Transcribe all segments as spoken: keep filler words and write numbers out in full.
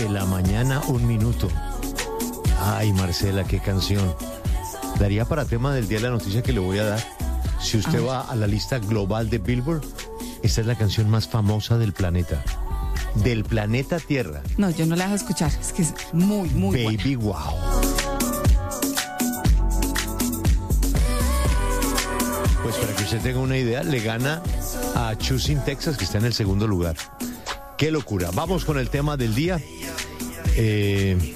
de la mañana, un minuto. Ay, Marcela, qué canción. Daría para tema del día de la noticia que le voy a dar. Si usted va a la lista global de Billboard, esta es la canción más famosa del planeta. Del planeta Tierra. No, yo no la dejo escuchar. Es que es muy, muy Baby buena. Wow. Pues para que usted tenga una idea, le gana a Choosing Texas, que está en el segundo lugar. ¡Qué locura! Vamos con el tema del día. Eh...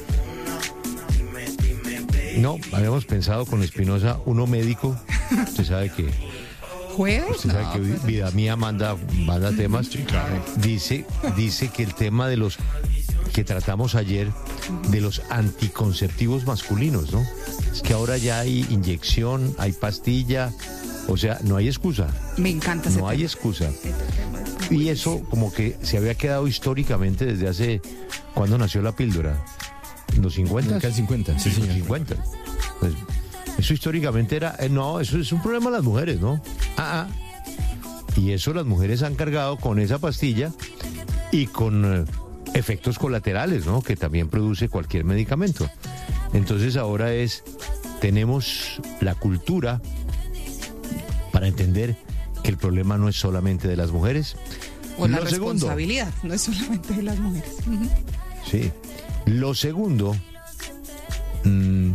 No, habíamos pensado con Espinosa, uno médico. Usted sabe que... ¿Jueves? Usted sabe No. que Vida Mía manda, manda temas. Sí, claro. Dice, dice que el tema de los que tratamos ayer, de los anticonceptivos masculinos, ¿no? Es que ahora ya hay inyección, hay pastilla, o sea, no hay excusa. Me encanta ese No hay tema. excusa. Y eso como que se había quedado históricamente desde hace... ¿Cuándo nació la píldora? ¿En los cincuenta? Acá cincuenta, sí, En los señor. cincuenta. Pues, eso históricamente era... eh, no, eso es un problema de las mujeres, ¿no? Ah, ah. Y eso las mujeres han cargado con esa pastilla y con eh, efectos colaterales, ¿no? Que también produce cualquier medicamento. Entonces ahora es... Tenemos la cultura para entender que el problema no es solamente de las mujeres. O la Lo segundo, responsabilidad, no es solamente de las mujeres. Ujú. sí. Lo segundo, mmm,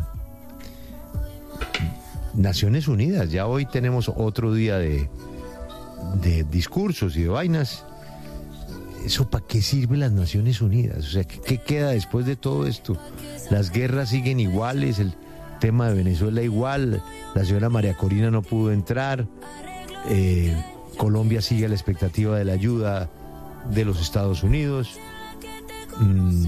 Naciones Unidas. Ya hoy tenemos otro día de, de discursos y de vainas. ¿Eso para qué sirven las Naciones Unidas? O sea, ¿qué, qué queda después de todo esto? Las guerras siguen iguales, el tema de Venezuela igual, la señora María Corina no pudo entrar, eh, Colombia sigue a la expectativa de la ayuda de los Estados Unidos. Mm,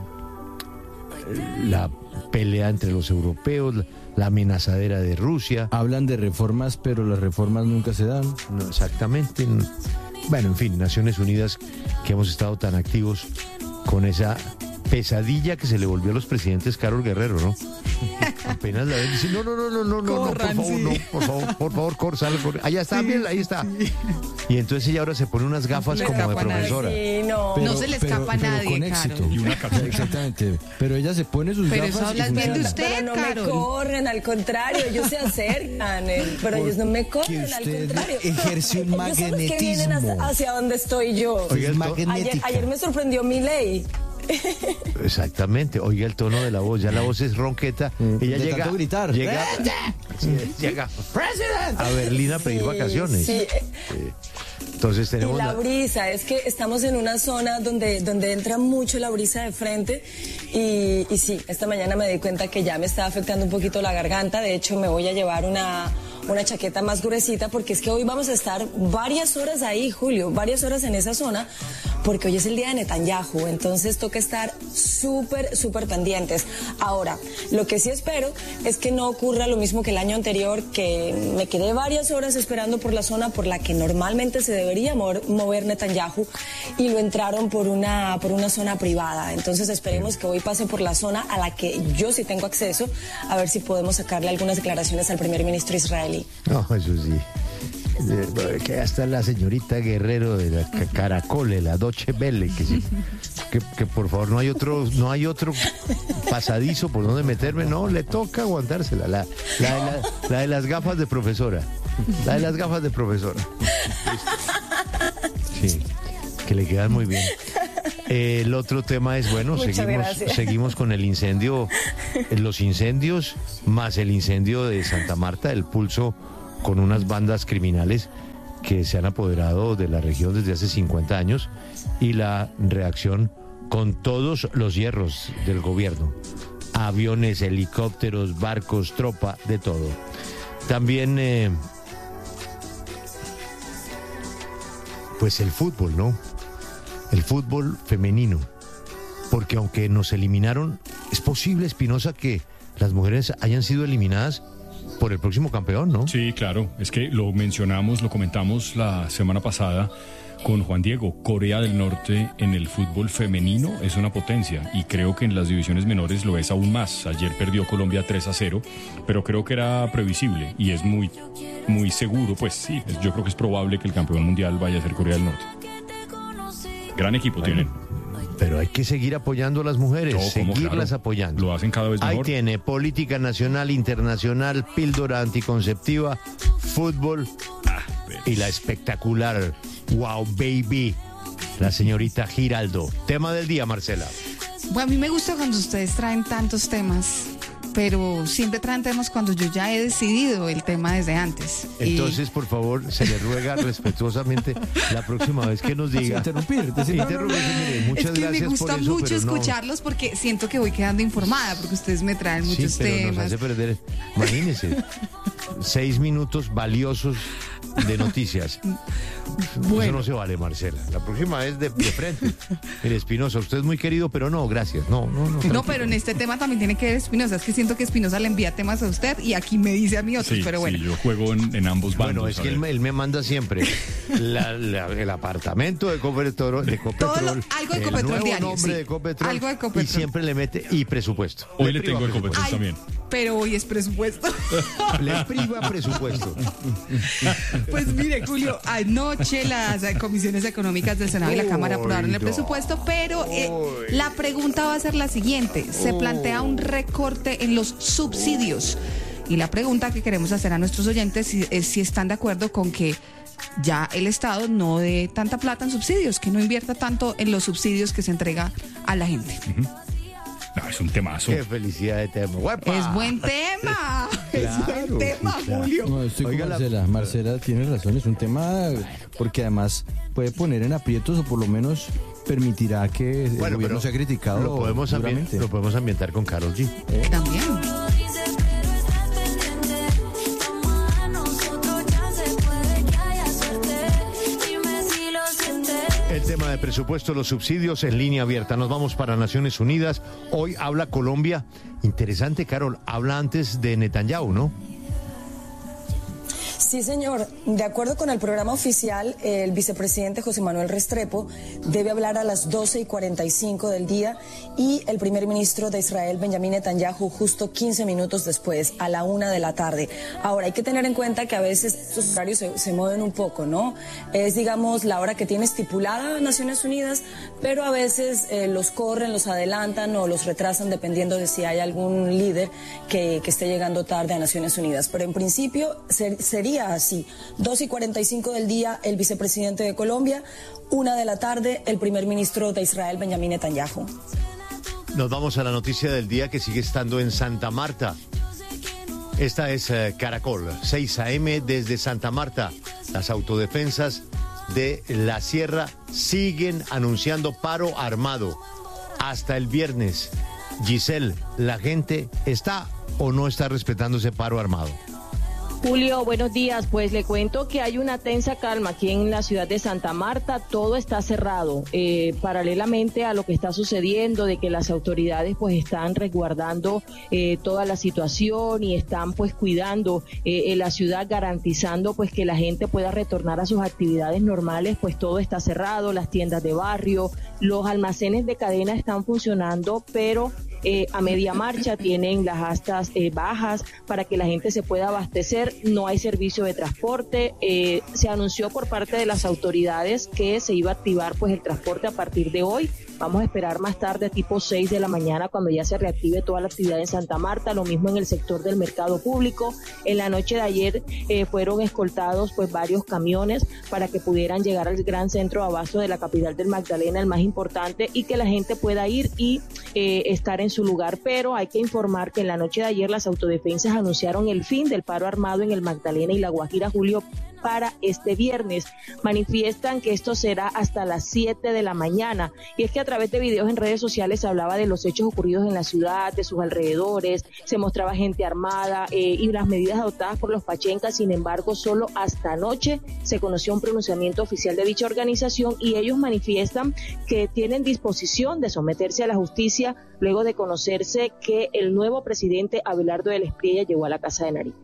la pelea entre los europeos, la, la amenazadera de Rusia. Hablan de reformas, pero las reformas nunca se dan. No, exactamente. Bueno, en fin, Naciones Unidas, que hemos estado tan activos con esa pesadilla que se le volvió a los presidentes Carol Guerrero, ¿no? Apenas la ven, dice, no, no, no, no, no, no, Corran, no, por favor, sí. no, por favor, por favor, Cor, sal, Cor. Allá está, Sí, bien, ahí está. sí. Y entonces ella ahora se pone unas gafas Le como de escapa a nadie. profesora. Sí, no. No se le escapa a nadie, con Carol. éxito. Y una Exactamente. Pero ella se pone sus Pero gafas eso hablas y bien de funciona. usted. Pero no Carol. me corren, al contrario, ellos se acercan, eh, pero ellos no me Porque corren, al usted contrario. ejerce un Ellos son los que vienen magnetismo. hacia, hacia donde estoy yo. Oiga, Es el to- Ayer, magnética. ayer me sorprendió mi ley. Exactamente, oiga el tono de la voz, ya la voz es ronqueta. Mm, Ella de llega, tanto gritar. llega, sí, llega a Berlín a pedir Sí, vacaciones. sí. Eh, Entonces Y tenemos la la- brisa, es que estamos en una zona donde, donde entra mucho la brisa de frente y, y sí, esta mañana me di cuenta que ya me está afectando un poquito la garganta, de hecho me voy a llevar una, una chaqueta más gruesita porque es que hoy vamos a estar varias horas ahí, Julio, varias horas en esa zona porque hoy es el día de Netanyahu, entonces toca estar súper, súper pendientes. Ahora, lo que sí espero es que no ocurra lo mismo que el año anterior, que me quedé varias horas esperando por la zona por la que normalmente se debería mover, mover Netanyahu y lo entraron por una, por una zona privada. Entonces esperemos que hoy pase por la zona a la que yo sí tengo acceso, a ver si podemos sacarle algunas declaraciones al primer ministro israelí. No, eso sí. Eh, Que hasta la señorita Guerrero de la Ca- Caracole, la Deutsche Welle, que, sí, que, que por favor no hay otro, no hay otro pasadizo por donde meterme, no, le toca aguantársela, la, la, de la, la de las gafas de profesora, la de las gafas de profesora. Sí, que le quedan muy bien. Eh, el otro tema es, bueno, Muchas seguimos, gracias. seguimos con el incendio, eh, los incendios, más el incendio de Santa Marta, el Pulso, con unas bandas criminales que se han apoderado de la región desde hace cincuenta años y la reacción con todos los hierros del gobierno, aviones, helicópteros, barcos, tropa, de todo. También, eh, pues el fútbol, ¿no? El fútbol femenino, porque aunque nos eliminaron, es posible, Espinosa, que las mujeres hayan sido eliminadas por el próximo campeón, ¿no? Sí, claro, es que lo mencionamos, lo comentamos la semana pasada con Juan Diego. Corea del Norte en el fútbol femenino es una potencia y creo que en las divisiones menores lo es aún más. Ayer perdió Colombia tres a cero, pero creo que era previsible y es muy, muy seguro, pues sí, yo creo que es probable que el campeón mundial vaya a ser Corea del Norte. Gran equipo Bueno, tienen. Pero hay que seguir apoyando a las mujeres, No, ¿cómo? seguirlas Claro. apoyando. Lo hacen cada vez Ahí mejor. tiene política nacional, internacional, píldora anticonceptiva, fútbol y la espectacular Wow Baby, la señorita Giraldo. Tema del día, Marcela. Bueno, a mí me gusta cuando ustedes traen tantos temas, pero siempre traen temas cuando yo ya he decidido el tema desde antes. Y- Entonces, por favor, se le ruega respetuosamente la próxima vez que nos diga. Interrumpir, decir, no, no, no, Interrumpir, mire, muchas es que gracias me gusta por eso, mucho pero no. escucharlos porque siento que voy quedando informada, porque ustedes me traen Sí, muchos pero nos temas. hace perder, imagínense, seis minutos valiosos de noticias. Eso Bueno. no se vale, Marcela. La próxima vez de, de frente. Mire, Espinosa, usted es muy querido, pero no, gracias. No, no, no. No, tranquilo. pero en este tema también tiene que ver Espinosa. Es que siento que Espinosa le envía temas a usted y aquí me dice a mí otros, Sí, pero bueno. sí, yo juego en, en ambos bandos. Bueno, es a que él, ver. me- él me manda siempre la- la- el apartamento de Copetrol, de Copetrol, Todo lo- algo de el Copetrol nuevo diario, nombre sí. de Copetrol, Algo de y Copetrol. siempre le mete y presupuesto. Hoy le priva tengo el presupuesto. Copetrol Ay, también. pero hoy es presupuesto. Le priva presupuesto. Pues mire, Julio, anoche las eh, comisiones económicas del Senado y la Cámara aprobaron el Uy, no. presupuesto, pero eh, Uy. la pregunta va a ser la siguiente. Se plantea un recorte en los subsidios. Y la pregunta que queremos hacer a nuestros oyentes si- es si están de acuerdo con que ya el Estado no dé tanta plata en subsidios, que no invierta tanto en los subsidios que se entrega a la gente. No, es un temazo. Qué felicidad de tema. ¡Guapa! Es buen tema, es Claro, buen tema, sí, claro. Julio. No, estoy Oiga, con la- Marcela. Marcela tiene razón, es un tema porque además puede poner en aprietos o por lo menos permitirá que el Bueno, gobierno pero sea criticado lo podemos, ambi- duramente. lo podemos ambientar con Karol G. También. El tema de presupuesto, los subsidios en línea abierta. Nos vamos para Naciones Unidas. Hoy habla Colombia. Interesante, Carol. Habla antes de Netanyahu, ¿no? Sí, señor. De acuerdo con el programa oficial, el vicepresidente José Manuel Restrepo debe hablar a las doce y cuarenta y cinco del día y el primer ministro de Israel, Benjamín Netanyahu, justo quince minutos después, a la una de la tarde. Ahora, hay que tener en cuenta que a veces estos horarios se, se mueven un poco, ¿no? Es, digamos, la hora que tiene estipulada Naciones Unidas, pero a veces eh, los corren, los adelantan o los retrasan dependiendo de si hay algún líder que, que esté llegando tarde a Naciones Unidas. Pero en principio ser- sería así. dos y cuarenta y cinco del día el vicepresidente de Colombia, una de la tarde el primer ministro de Israel, Benjamín Netanyahu. Nos vamos a la noticia del día que sigue estando en Santa Marta. Esta es eh, Caracol, seis a eme desde Santa Marta. Las autodefensas de la Sierra siguen anunciando paro armado hasta el viernes. Giselle, ¿la gente está o no está respetando ese paro armado? Julio, buenos días. Pues le cuento que hay una tensa calma aquí en la ciudad de Santa Marta. Todo está cerrado, eh, paralelamente a lo que está sucediendo, de que las autoridades pues están resguardando eh, toda la situación y están pues cuidando eh, en la ciudad, garantizando pues que la gente pueda retornar a sus actividades normales. Pues todo está cerrado, las tiendas de barrio, los almacenes de cadena están funcionando, pero Eh, a media marcha, tienen las astas eh, bajas para que la gente se pueda abastecer, no hay servicio de transporte, eh, se anunció por parte de las autoridades que se iba a activar pues el transporte a partir de hoy. Vamos a esperar más tarde, tipo seis de la mañana, cuando ya se reactive toda la actividad en Santa Marta, lo mismo en el sector del mercado público. En la noche de ayer eh, fueron escoltados pues varios camiones para que pudieran llegar al gran centro de abasto de la capital del Magdalena, el más importante, y que la gente pueda ir y eh, estar en su lugar. Pero hay que informar que en la noche de ayer las autodefensas anunciaron el fin del paro armado en el Magdalena y La Guajira, Julio, para este viernes. Manifiestan que esto será hasta las siete de la mañana. Y es que a través de videos en redes sociales se hablaba de los hechos ocurridos en la ciudad, de sus alrededores, se mostraba gente armada eh, y las medidas adoptadas por los pachencas. Sin embargo, solo hasta anoche se conoció un pronunciamiento oficial de dicha organización y ellos manifiestan que tienen disposición de someterse a la justicia luego de conocerse que el nuevo presidente Abelardo del Espriella llegó a la Casa de Nariño.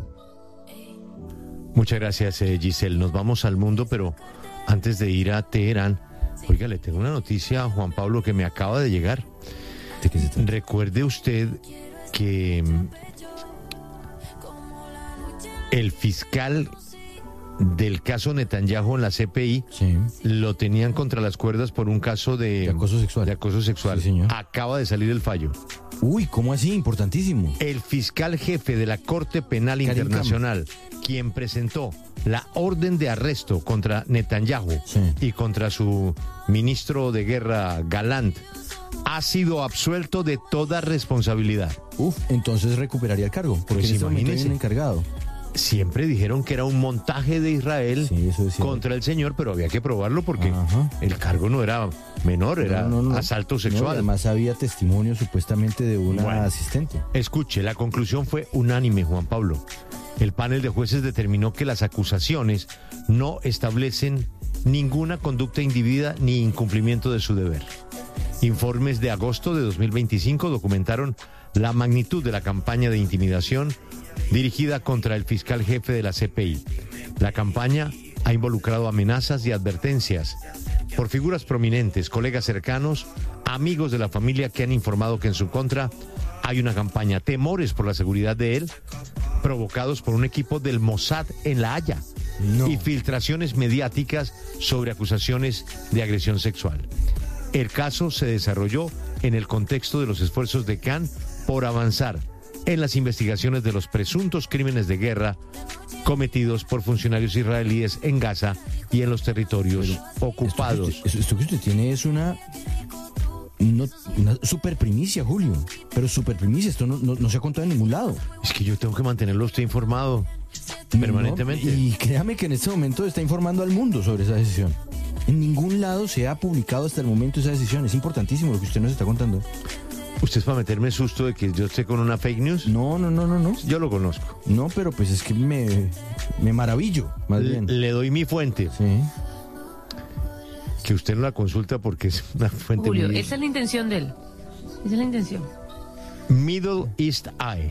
Muchas gracias, eh, Giselle. Nos vamos al mundo, pero antes de ir a Teherán, oiga, le tengo una noticia a Juan Pablo que me acaba de llegar. ¿De qué se trata? Recuerde usted que mm, el fiscal del caso Netanyahu en la C P I, Sí. lo tenían contra las cuerdas por un caso de, De acoso sexual. de acoso sexual. Sí, señor. Acaba de salir el fallo. Uy, ¿cómo así? Importantísimo. El fiscal jefe de la Corte Penal Karim Internacional, quien presentó la orden de arresto contra Netanyahu Sí. y contra su ministro de guerra Galant, ha sido absuelto de toda responsabilidad. Uf, entonces recuperaría el cargo, porque Pues en este momento hay imagínese. un encargado. Siempre dijeron que era un montaje de Israel Sí, eso es cierto. contra el señor, pero había que probarlo porque Ajá. el cargo no era menor, era No, no, no. asalto No, sexual. además había testimonio supuestamente de una Bueno. asistente. Escuche, la conclusión fue unánime, Juan Pablo. El panel de jueces determinó que las acusaciones no establecen ninguna conducta indebida ni incumplimiento de su deber. Informes de agosto de dos mil veinticinco documentaron la magnitud de la campaña de intimidación dirigida contra el fiscal jefe de la C P I. La campaña ha involucrado amenazas y advertencias por figuras prominentes, colegas cercanos, amigos de la familia que han informado que en su contra hay una campaña, temores por la seguridad de él, provocados por un equipo del Mossad en La Haya, No. y filtraciones mediáticas sobre acusaciones de agresión sexual. El caso se desarrolló en el contexto de los esfuerzos de Khan por avanzar en las investigaciones de los presuntos crímenes de guerra cometidos por funcionarios israelíes en Gaza y en los territorios ocupados. Esto que, usted, esto que usted tiene es una, no, una super primicia, Julio. Pero super primicia, esto no, no, no se ha contado en ningún lado. Es que yo tengo que mantenerlo usted informado permanentemente. No, y créame que en este momento está informando al mundo sobre esa decisión. En ningún lado se ha publicado hasta el momento esa decisión. Es importantísimo lo que usted nos está contando. ¿Usted es para meterme susto de que yo esté con una fake news? No, no, no, no, no. Yo lo conozco. No, pero pues es que me, me maravillo, más Le, bien. le doy mi fuente, Sí. que usted no la consulta porque es una fuente Julio, muy... esa es la intención de él. Esa es la intención. Middle East Eye.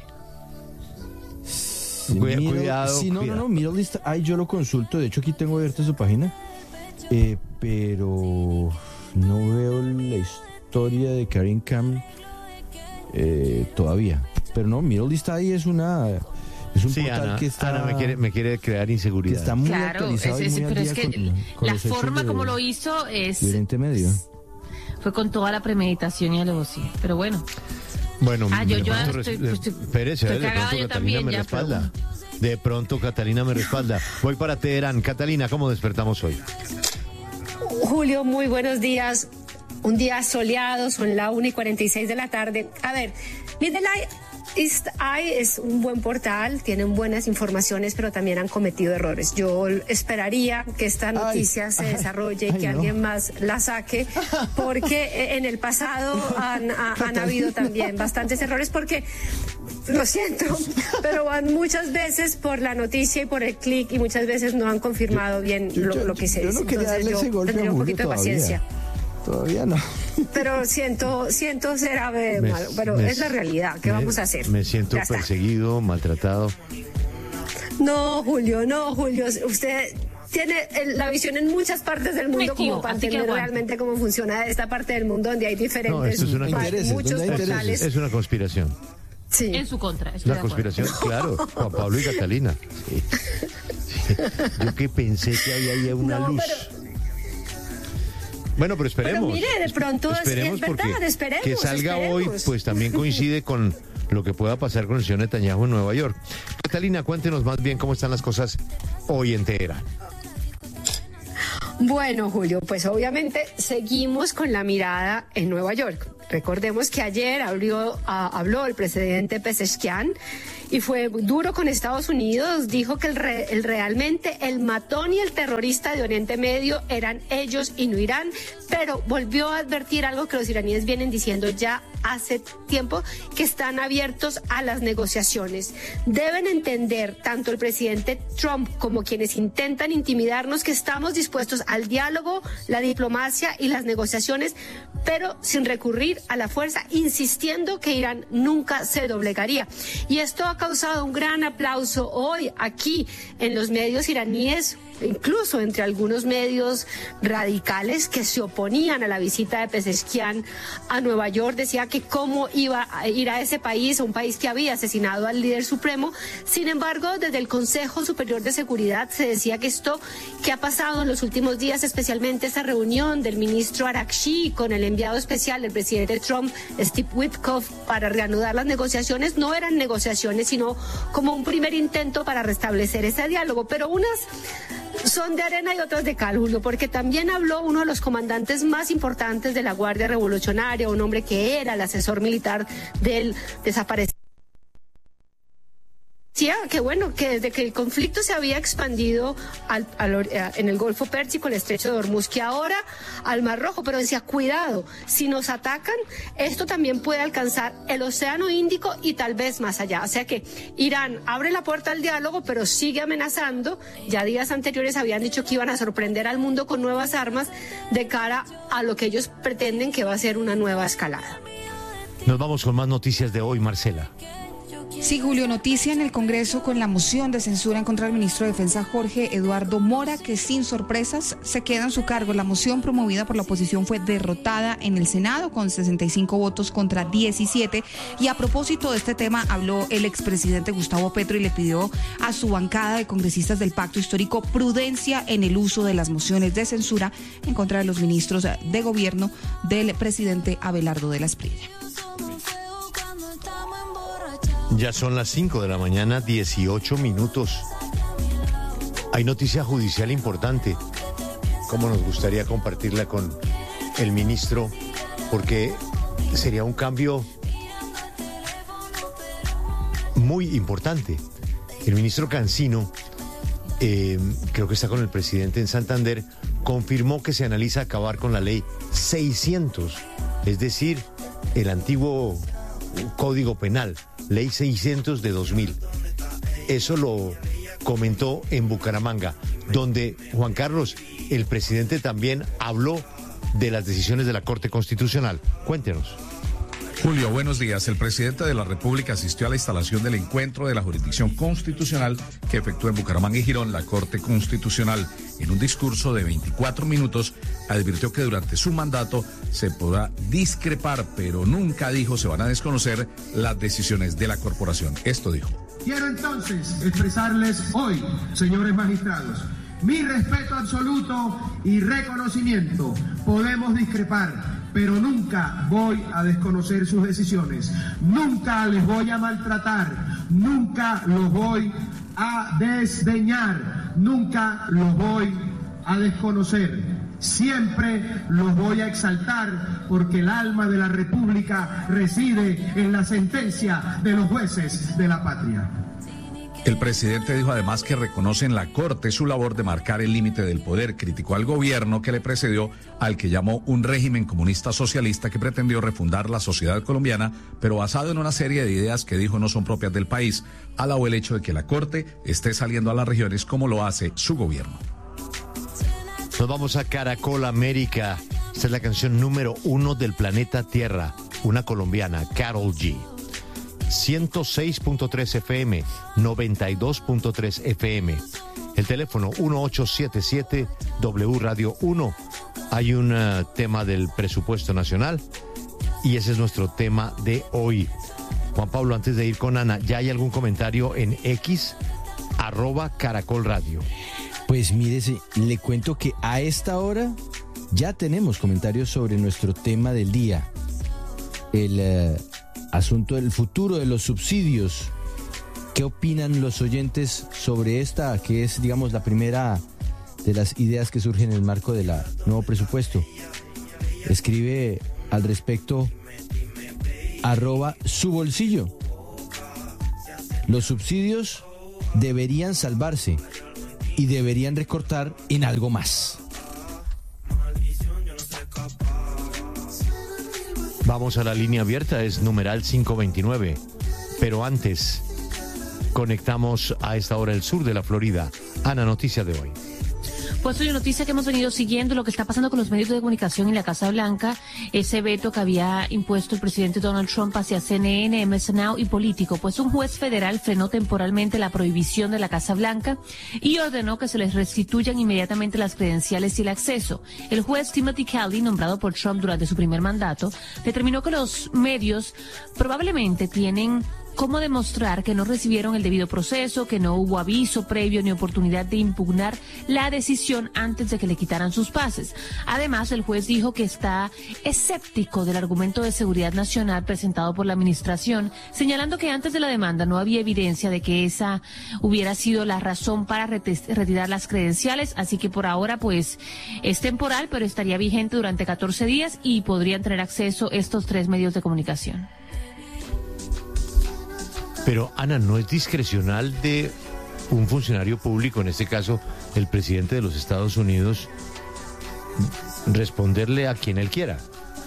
Cuida- Middle- cuidado, Sí, no, cuidado. no, no, Middle East Eye yo lo consulto. De hecho, aquí tengo abierta su página. Eh, pero no veo la historia de Karim Khan eh, todavía. Pero no, Middle East Eye es una... Es un Sí, portal Ana, que está... Ana me quiere, me quiere crear que inseguridad. está muy Claro, actualizado es- y es- muy al pero es día que con- con la los hechos forma de- como lo hizo es de Oriente Medio. fue con toda la premeditación y alevosía. Pero bueno, Bueno, Ah, yo- de yo pronto estoy- res- estoy- espérese, estoy de cagada pronto yo Catalina también me ya, respalda. De pronto Catalina me respalda. Voy para Teherán. Catalina, ¿cómo despertamos hoy? Julio, muy buenos días. Un día soleado, son la una y cuarenta y seis de la tarde. A ver, Middle East Eye es un buen portal, tienen buenas informaciones, pero también han cometido errores. Yo esperaría que esta noticia Ay, se ay, desarrolle y ay, que no. alguien más la saque, porque en el pasado han, ha- han habido también bastantes errores, porque lo siento, pero van muchas veces por la noticia y por el clic y muchas veces no han confirmado bien Yo- lo, yo- lo que se yo dice. no quería Entonces darle yo ese golpe a tendría un Julio poquito de todavía. paciencia. Todavía no. Pero siento, siento ser ave Me- malo, pero me- es la realidad. ¿Qué me- vamos a hacer? Me siento Ya está. perseguido, maltratado. No, Julio, no, Julio. Usted tiene el- la visión en muchas partes del mundo Metido, como para así que entender aguante. realmente cómo funciona esta parte del mundo donde hay diferentes, No, esto es una pa- intereses, muchos donde hay intereses. portales. Es una conspiración. Sí. en su contra. estoy Una de acuerdo. conspiración, claro. Juan Pablo y Catalina. Sí. Sí. Yo que pensé que había ahí una No, luz. pero- Bueno, pero esperemos. Pero mire, de pronto es- esperemos es verdad, porque esperemos, que salga esperemos. hoy, pues también coincide con lo que pueda pasar con el señor Netanyahu en Nueva York. Catalina, cuéntenos más bien cómo están las cosas hoy en Teherán. Bueno, Julio, pues obviamente seguimos con la mirada en Nueva York. Recordemos que ayer abrió, ah, habló el presidente Pezeshkian y fue duro con Estados Unidos. Dijo que el, re- el realmente el matón y el terrorista de Oriente Medio eran ellos y no Irán, pero volvió a advertir algo que los iraníes vienen diciendo ya hace tiempo, que están abiertos a las negociaciones. Deben entender tanto el presidente Trump como quienes intentan intimidarnos que estamos dispuestos al diálogo, la diplomacia y las negociaciones, pero sin recurrir a la fuerza, insistiendo que Irán nunca se doblegaría. Y esto ha causado un gran aplauso hoy aquí en los medios iraníes. incluso entre algunos medios radicales que se oponían a la visita de Pezeshkian a Nueva York. Decía que cómo iba a ir a ese país, a un país que había asesinado al líder supremo. Sin embargo, desde el Consejo Superior de Seguridad se decía que esto que ha pasado en los últimos días, especialmente esa reunión del ministro Arakshi con el enviado especial del presidente Trump, Steve Witkoff, para reanudar las negociaciones, no eran negociaciones, sino como un primer intento para restablecer ese diálogo. Pero unas son de arena y otras de cal, Julio, porque también habló uno de los comandantes más importantes de la Guardia Revolucionaria, un hombre que era el asesor militar del desaparecido. Decía que bueno, que desde que el conflicto se había expandido al, al, en el Golfo Pérsico, el Estrecho de Hormuz, que ahora al Mar Rojo, pero decía, cuidado, si nos atacan, esto también puede alcanzar el Océano Índico y tal vez más allá. O sea que Irán abre la puerta al diálogo, pero sigue amenazando. Ya días anteriores habían dicho que iban a sorprender al mundo con nuevas armas de cara a lo que ellos pretenden que va a ser una nueva escalada. Nos vamos con más noticias de hoy, Marcela. Sí, Julio, noticia en el Congreso con la moción de censura en contra del ministro de Defensa Jorge Eduardo Mora, que sin sorpresas se queda en su cargo. La moción promovida por la oposición fue derrotada en el Senado con sesenta y cinco votos contra diecisiete. Y a propósito de este tema habló el expresidente Gustavo Petro y le pidió a su bancada de congresistas del Pacto Histórico prudencia en el uso de las mociones de censura en contra de los ministros de gobierno del presidente Abelardo de la Espriella. Ya son las cinco de la mañana, dieciocho minutos. Hay noticia judicial importante. Como nos gustaría compartirla con el ministro, porque sería un cambio muy importante. El ministro Cancino, eh, creo que está con el presidente en Santander, confirmó que se analiza acabar con la ley seiscientos, es decir, el antiguo Código Penal, ley seiscientos de dos mil. Eso lo comentó en Bucaramanga, donde, Juan Carlos, el presidente también habló de las decisiones de la Corte Constitucional. Cuéntenos. Julio, buenos días. El presidente de la República asistió a la instalación del encuentro de la jurisdicción constitucional que efectúa en Bucaramanga y Girón la Corte Constitucional. En un discurso de veinticuatro minutos, advirtió que durante su mandato se podrá discrepar, pero nunca dijo se van a desconocer las decisiones de la corporación. Esto dijo. Quiero entonces expresarles hoy, señores magistrados, mi respeto absoluto y reconocimiento. Podemos discrepar, pero nunca voy a desconocer sus decisiones. Nunca les voy a maltratar, nunca los voy a desdeñar, nunca los voy a desconocer. Siempre los voy a exaltar porque el alma de la República reside en la sentencia de los jueces de la patria. El presidente dijo además que reconoce en la Corte su labor de marcar el límite del poder. Criticó al gobierno que le precedió, al que llamó un régimen comunista socialista que pretendió refundar la sociedad colombiana, pero basado en una serie de ideas que dijo no son propias del país. Alabó el hecho de que la Corte esté saliendo a las regiones como lo hace su gobierno. Nos vamos a Caracol América. Esta es la canción número uno del planeta Tierra, una colombiana, Karol G. ciento seis punto tres F M, noventa y dos punto tres F M. El teléfono uno ocho siete siete W Radio uno. Hay un uh, tema del presupuesto nacional y ese es nuestro tema de hoy. Juan Pablo, antes de ir con Ana, ¿ya hay algún comentario en X, arroba Caracol Radio? Pues mírese, le cuento que a esta hora ya tenemos comentarios sobre nuestro tema del día. El uh, asunto del futuro de los subsidios. ¿Qué opinan los oyentes sobre esta, que es, digamos, la primera de las ideas que surgen en el marco del nuevo presupuesto? Escribe al respecto arroba su bolsillo. Los subsidios deberían salvarse y deberían recortar en algo más. Vamos a la línea abierta, es numeral cinco veintinueve. Pero antes, conectamos a esta hora el sur de la Florida. Ana, noticia de hoy. Pues hoy noticia que hemos venido siguiendo lo que está pasando con los medios de comunicación en la Casa Blanca, ese veto que había impuesto el presidente Donald Trump hacia C N N, M S Now y Político. Pues un juez federal frenó temporalmente la prohibición de la Casa Blanca y ordenó que se les restituyan inmediatamente las credenciales y el acceso. El juez Timothy Kelly, nombrado por Trump durante su primer mandato, determinó que los medios probablemente tienen cómo demostrar que no recibieron el debido proceso, que no hubo aviso previo ni oportunidad de impugnar la decisión antes de que le quitaran sus pases. Además, el juez dijo que está escéptico del argumento de seguridad nacional presentado por la administración, señalando que antes de la demanda no había evidencia de que esa hubiera sido la razón para retirar las credenciales, así que por ahora pues es temporal, pero estaría vigente durante catorce días y podrían tener acceso estos tres medios de comunicación. Pero, Ana, ¿no es discrecional de un funcionario público, en este caso el presidente de los Estados Unidos, responderle a quien él quiera?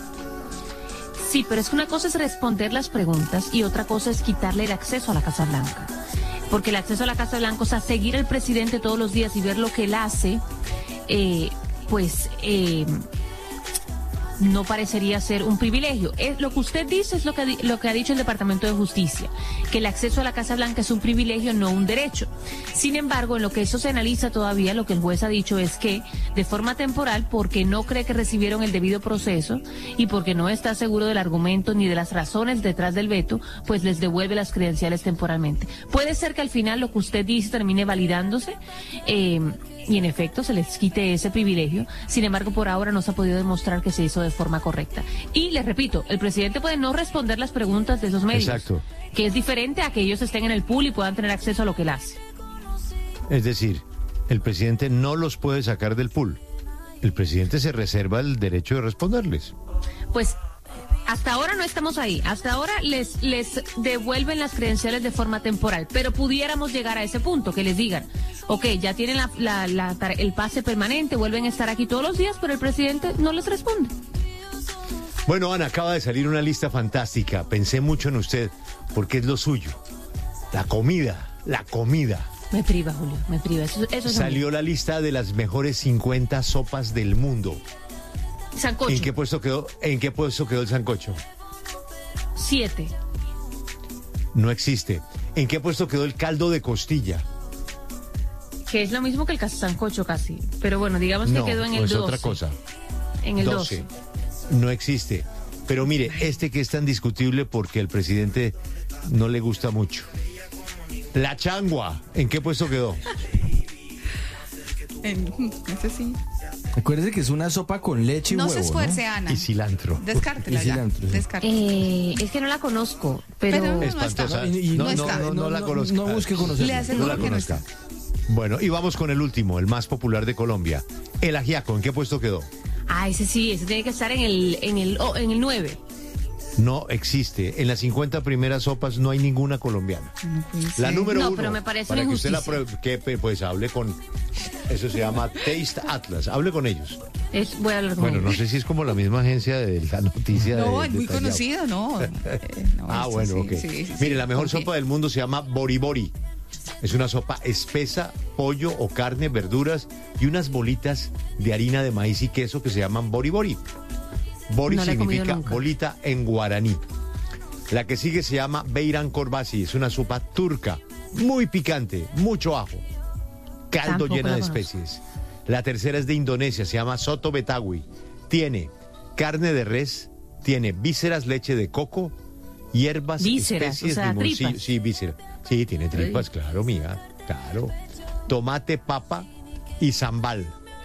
Sí, pero es que una cosa es responder las preguntas y otra cosa es quitarle el acceso a la Casa Blanca. Porque el acceso a la Casa Blanca, o sea, seguir al presidente todos los días y ver lo que él hace, eh, pues... Eh, no parecería ser un privilegio. Es, lo que usted dice es lo que, lo que ha dicho el Departamento de Justicia, que el acceso a la Casa Blanca es un privilegio, no un derecho. Sin embargo, en lo que eso se analiza todavía, lo que el juez ha dicho es que de forma temporal, porque no cree que recibieron el debido proceso y porque no está seguro del argumento ni de las razones detrás del veto, pues les devuelve las credenciales temporalmente. Puede ser que al final lo que usted dice termine validándose, eh, y en efecto se les quite ese privilegio. Sin embargo, por ahora no se ha podido demostrar que se hizo de forma correcta. Y les repito, el presidente puede no responder las preguntas de esos medios. Exacto. Que es diferente a que ellos estén en el pool y puedan tener acceso a lo que él hace. Es decir, el presidente no los puede sacar del pool. El presidente se reserva el derecho de responderles. Pues hasta ahora no estamos ahí. Hasta ahora les, les devuelven las credenciales de forma temporal. Pero pudiéramos llegar a ese punto, que les digan, ok, ya tienen la, la, la, el pase permanente, vuelven a estar aquí todos los días, pero el presidente no les responde. Bueno, Ana, acaba de salir una lista fantástica. Pensé mucho en usted, porque es lo suyo. La comida, la comida. Me priva, Julio, me priva. Eso, eso es Salió un... la lista de las mejores cincuenta sopas del mundo. Sancocho. ¿En qué puesto quedó, en qué puesto quedó el sancocho? Siete. No existe. ¿En qué puesto quedó el caldo de costilla? Que es lo mismo que el sancocho casi. Pero bueno, digamos que no, quedó en el es doce. otra cosa. En el doce. doce. No existe. Pero mire, este que es tan discutible porque al presidente no le gusta mucho. La changua, ¿en qué puesto quedó? En, ese sí. Acuérdese que es una sopa con leche y no huevo, se esfuerce, ¿no? Ana. Y cilantro. Descártela Y cilantro, ya. sí. Descártela. Eh, es que no la conozco, pero... Pero- Espantosa. No está. No, No no, está. no, no la No, conozco. no busque conocerla. Le aseguro No la que no conozca. está. Bueno, y vamos con el último, el más popular de Colombia. El ajiaco, ¿en qué puesto quedó? Ah, ese sí, ese tiene que estar en el, en el, oh, en el nueve. No existe. En las cincuenta primeras sopas no hay ninguna colombiana. No puede La ser. número No, uno. pero me parece para una que usted la injusticia. pruebe, que, pues hable con. Eso se llama Taste Atlas. Hable con ellos. Es, voy a hablar con Bueno, él. no sé si es como la misma agencia de la noticia. No, de, es muy detallado. conocido, no. Eh, no, Ah, esto bueno, sí, ok. sí, sí, sí. Mire, la mejor Ok. sopa del mundo se llama Bori Bori. Es una sopa espesa, pollo o carne, verduras y unas bolitas de harina de maíz y queso que se llaman Bori Bori. Bori No la he comido significa nunca. bolita en guaraní. La que sigue se llama Beiran Korbasi, es una sopa turca, muy picante, mucho ajo, caldo Tampoco llena la de conozco. especies. La tercera es de Indonesia, se llama Soto Betawi. Tiene carne de res, tiene vísceras, leche de coco, hierbas, Vísceras, especies, o sea, limoncillo. tripas. Sí, vísceras. Sí, tiene tripas, claro, mía, claro. Tomate, papa y zambal.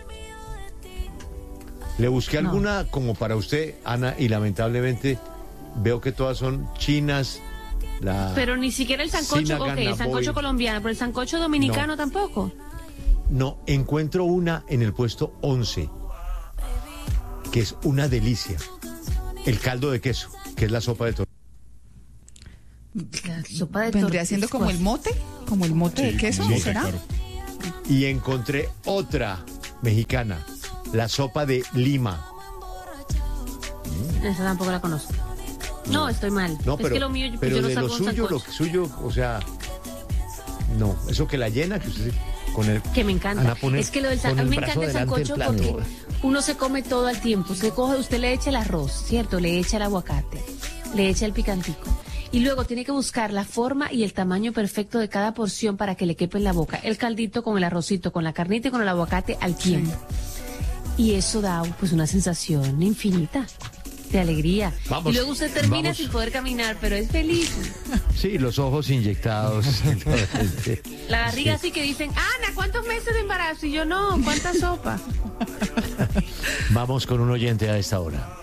Le busqué No. alguna como para usted, Ana, y lamentablemente veo que todas son chinas. La... Pero ni siquiera el sancocho, Sinagan ok, el Naboy. sancocho colombiano, pero el sancocho dominicano No. tampoco. No, encuentro una en el puesto once, que es una delicia. El caldo de queso, que es la sopa de tortilla. La sopa de Vendría tortillas. siendo como el mote, como el mote de queso, sí, ¿será? claro. Y encontré otra mexicana, la sopa de lima. Esa tampoco la conozco. No, estoy mal. No, es pero, que lo mío, yo, pero yo no de salgo lo un suyo, lo sancocho. suyo, o sea, no, eso que la llena, que usted... con el... Que me encanta. Ana, poner es que lo del san- con a mí el me brazo encanta el delante del sancocho plato. porque uno se come todo al tiempo. Usted coge, usted le echa el arroz, ¿cierto? Le echa el aguacate, le echa el picantico. Y luego tiene que buscar la forma y el tamaño perfecto de cada porción para que le quepa en la boca. El caldito con el arrocito, con la carnita y con el aguacate al tiempo. Y eso da pues una sensación infinita de alegría. Vamos, y luego usted termina vamos. sin poder caminar, pero es feliz. Sí, los ojos inyectados. La barriga así que dicen, Ana, ¿cuántos meses de embarazo? Y yo, no, ¿cuánta sopa? Vamos con un oyente a esta hora.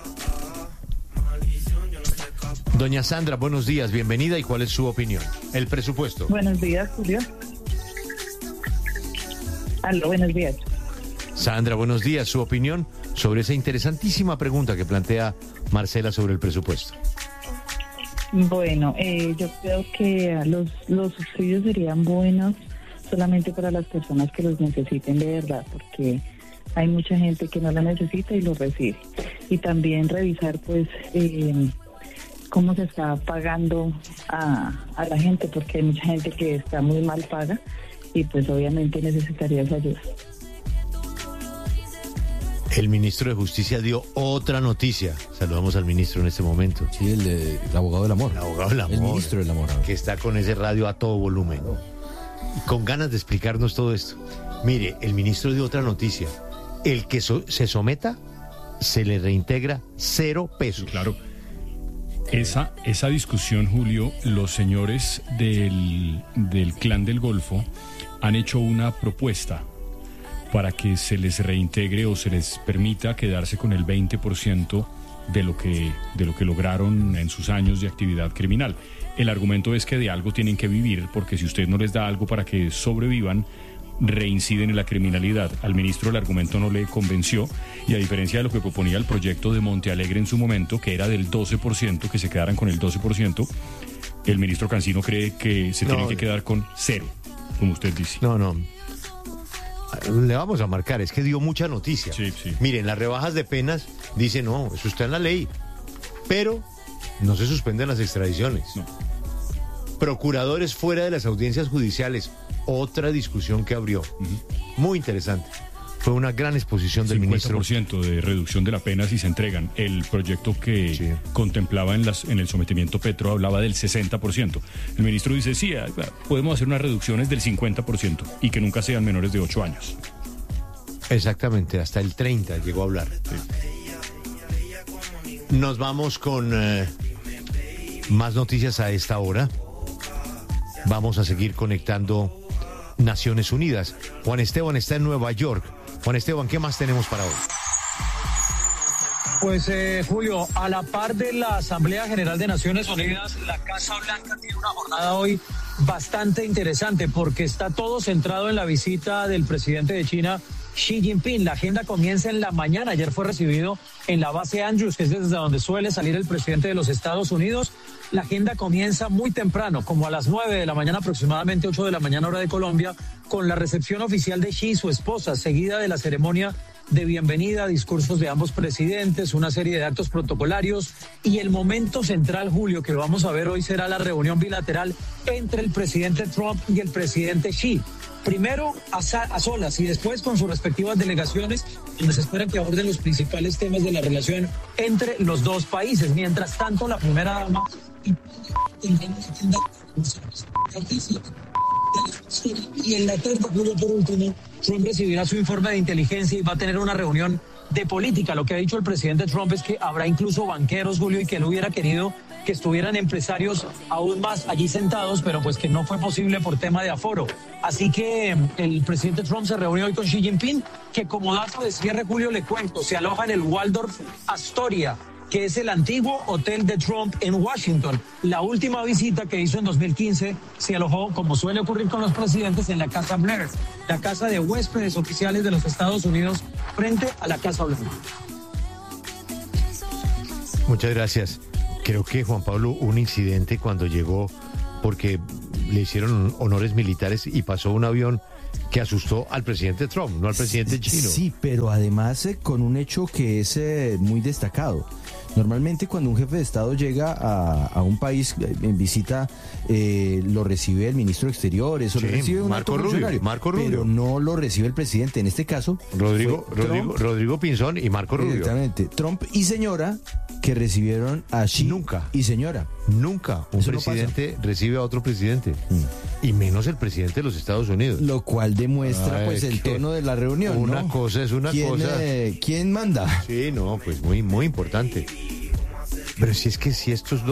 Doña Sandra, buenos días, bienvenida. ¿Y cuál es su opinión? El presupuesto. Buenos días, Julio. Aló, buenos días. Sandra, buenos días. Su opinión sobre esa interesantísima pregunta que plantea Marcela sobre el presupuesto. Bueno, eh, yo creo que los, los subsidios serían buenos solamente para las personas que los necesiten de verdad, porque hay mucha gente que no lo necesita y lo recibe. Y también revisar, pues, eh, cómo se está pagando a, a la gente, porque hay mucha gente que está muy mal paga y pues obviamente necesitaría esa ayuda. El ministro de Justicia dio otra noticia. Saludamos al ministro en este momento. Sí, el, de- el abogado del amor. El abogado del amor. El ministro del amor. Que está con ese radio a todo volumen. Con ganas de explicarnos todo esto. Mire, el ministro dio otra noticia. El que so- se someta, se le reintegra cero pesos. Claro. Esa, esa discusión, Julio, los señores del, del Clan del Golfo han hecho una propuesta para que se les reintegre o se les permita quedarse con el veinte por ciento de lo que, de lo que lograron en sus años de actividad criminal. El argumento es que de algo tienen que vivir, porque si usted no les da algo para que sobrevivan, reinciden en la criminalidad. Al ministro el argumento no le convenció y a diferencia de lo que proponía el proyecto de Montealegre en su momento, que era del doce por ciento, que se quedaran con el doce por ciento, el ministro Cancino cree que se No, tienen que quedar con cero, como usted dice. No, no. Le vamos a marcar, es que dio mucha noticia. Sí, sí. Miren, las rebajas de penas, dice no, eso está en la ley. Pero no se suspenden las extradiciones. No. Procuradores fuera de las audiencias judiciales, otra discusión que abrió. Muy interesante. Fue una gran exposición del ministro. cincuenta por ciento de reducción de la pena si se entregan. El proyecto que Sí. contemplaba en, las, en el sometimiento Petro hablaba del sesenta por ciento. El ministro dice, sí, ah, podemos hacer unas reducciones del cincuenta por ciento y que nunca sean menores de ocho años. Exactamente, hasta el treinta llegó a hablar. Nos vamos con eh, más noticias a esta hora. Vamos a seguir conectando Naciones Unidas. Juan Esteban está en Nueva York. Juan Esteban, ¿qué más tenemos para hoy? Pues eh, Julio, a la par de la Asamblea General de Naciones Unidas, la Casa Blanca tiene una jornada hoy bastante interesante porque está todo centrado en la visita del presidente de China, Xi Jinping. La agenda comienza en la mañana. Ayer fue recibido en la base Andrews, que es desde donde suele salir el presidente de los Estados Unidos. La agenda comienza muy temprano, como a las nueve de la mañana, aproximadamente ocho de la mañana hora de Colombia, con la recepción oficial de Xi y su esposa, seguida de la ceremonia de bienvenida, discursos de ambos presidentes, una serie de actos protocolarios y el momento central, Julio, que vamos a ver hoy será la reunión bilateral entre el presidente Trump y el presidente Xi. Primero a, a solas y después con sus respectivas delegaciones, donde se espera que aborden los principales temas de la relación entre los dos países. Mientras tanto, la primera dama y en la tarde, Julio, por último, Trump recibirá su informe de inteligencia y va a tener una reunión de política. Lo que ha dicho el presidente Trump es que habrá incluso banqueros, Julio, y que él hubiera querido que estuvieran empresarios aún más allí sentados, pero pues que no fue posible por tema de aforo. Así que el presidente Trump se reunió hoy con Xi Jinping, que como dato de cierre, Julio, le cuento, se aloja en el Waldorf Astoria, que es el antiguo hotel de Trump en Washington. La última visita que hizo en dos mil quince se alojó, como suele ocurrir con los presidentes, en la Casa Blair, la casa de huéspedes oficiales de los Estados Unidos frente a la Casa Blanca. Muchas gracias. Creo que Juan Pablo, un incidente cuando llegó, porque le hicieron honores militares y pasó un avión que asustó al presidente Trump, no al presidente chino. Sí, pero además eh, con un hecho que es eh, muy destacado. Normalmente cuando un jefe de Estado llega a, a un país en visita, eh, lo recibe el ministro de Exteriores, o Sí, lo recibe un Marco alto Rubio, funcionario, Marco Rubio. pero no lo recibe el presidente. En este caso, Rodrigo, fue Rodrigo, Trump, Rodrigo Pinzón y Marco Rubio. Exactamente. Trump y señora que recibieron a Xi Nunca. y señora. Nunca un Eso no pasa. presidente recibe a otro presidente. Y menos el presidente de los Estados Unidos. Lo cual demuestra Ay, pues el que tono de la reunión. Una ¿no? cosa es una ¿Quién, cosa. eh, ¿Quién manda? Sí, no, pues muy, muy importante. Pero si es que si estos dos